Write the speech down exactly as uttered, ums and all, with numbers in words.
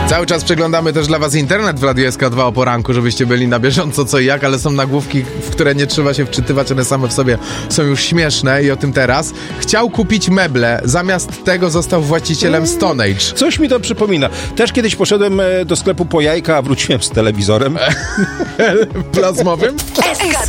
Cały czas przeglądamy też dla was internet w Radiu S K dwa o poranku, żebyście byli na bieżąco co i jak, ale są nagłówki, w które nie trzeba się wczytywać, one same w sobie są już śmieszne i o tym teraz. Chciał kupić meble, zamiast tego został właścicielem Stone Age. Coś mi to przypomina. Też kiedyś poszedłem do sklepu po jajka, a wróciłem z telewizorem. Plazmowym?